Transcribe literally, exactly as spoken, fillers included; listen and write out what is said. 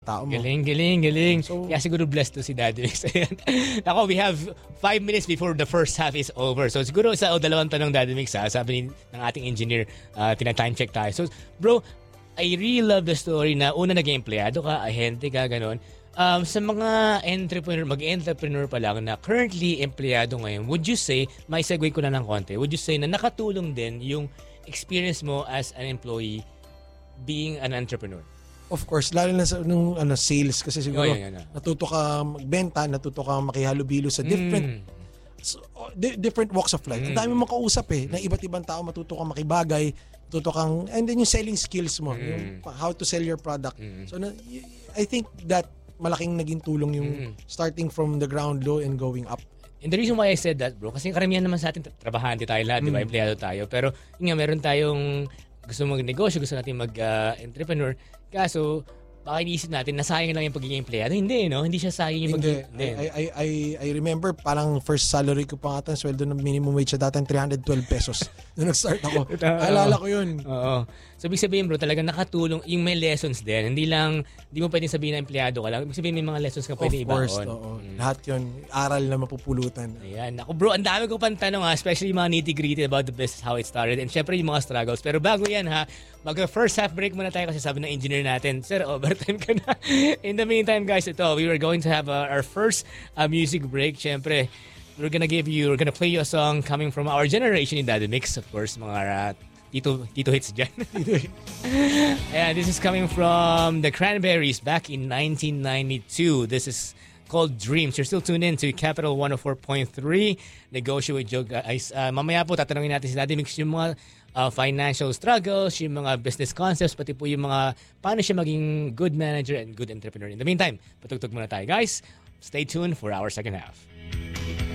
tao mo. Galing, galing, galing. So, Kaya siguro blessed to si Daddy Mix. Ako, we have five minutes before the first half is over. So siguro sa o, dalawang tanong, Daddy Mix, ha? Sabi ni, ng ating engineer, uh, tina-time check tayo. So bro, I really love the story na una naging empleyado ka, ahente ka, ganon. Um, sa mga entrepreneur, mag-entrepreneur pa lang na currently empleyado ngayon, would you say, may segue ko na ng konti, would you say na nakatulong din yung experience mo as an employee being an entrepreneur? Of course, lalo na sa nung ano sales kasi siguro Oh, yeah, yeah, yeah. natuto ka magbenta, natuto ka makihalubilo sa different Mm. so, di- different walks of life. Ang dami mong makausap eh, na iba't ibang tao, matuto kang makibagay, matuto kang, and then yung selling skills mo, Mm. yung how to sell your product. Mm. So na, y- I think that malaking naging tulong yung Mm. starting from the ground low and going up. And the reason why I said that, bro, kasi karamihan naman sa atin, trabahante tayo lahat, di ba? Empleyado tayo. Pero, yun nga, meron tayong gusto mag-negosyo, gusto natin mag-entrepreneur. Kaso, baka iniisip natin, nasayang lang yung pagiging empleyado. Hindi, no? Hindi siya sayang yung Hindi. pagiging... I, I, I, I remember parang first salary ko pa nga, sweldo ng minimum wage sa dati, three hundred twelve pesos. Nung nag-start ako. Alala ko yun. Oo. So, ibig sabihin, bro, talagang nakatulong, yung may lessons din. Hindi lang, hindi mo pwedeng sabihin na empleyado ka lang. Ibig sabihin, may mga lessons ka pwede Of course, ibaon. oo. Mm. Lahat yun, aral na mapupulutan. Ayan. Ako bro, ang dami ko pang tanong ha, especially yung mga nitty-gritty about the business, how it started, and syempre yung mga struggles. Pero bago yan ha, mag-first half break muna tayo kasi sabi ng engineer natin, sir, overtime ka na. In the meantime guys, ito, we were going to have uh, our first uh, music break. Syempre, we're gonna give you, we're gonna play you a song coming from our generation in Daddy Mix, of course, mga uh, Tito, Tito hits dyan. And this is coming from the Cranberries back in nineteen ninety-two. This is called Dreams. You're still tuned in to Capital one oh four point three. Negotiate with Joe guys. Uh, mamaya po tatanungin natin si Daddy Mix yung mga uh, financial struggles, yung mga business concepts, pati po yung mga paano siya maging good manager and good entrepreneur. In the meantime, patugtog muna tayo guys. Stay tuned for our second half.